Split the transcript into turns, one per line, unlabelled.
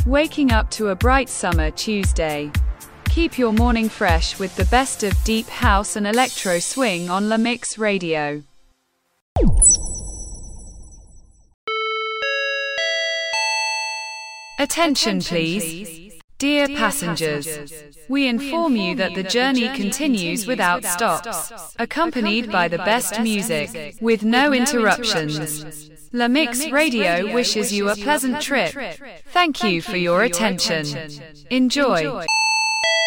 Waking up to a bright summer Tuesday. Keep your morning fresh with the best of deep house and electro swing on La Mix Radio. Attention please. Dear passengers, we inform you that the journey continues without stops, accompanied by the best music, with no interruptions. La Mix Radio wishes you a pleasant trip. Thank you for your attention. Enjoy.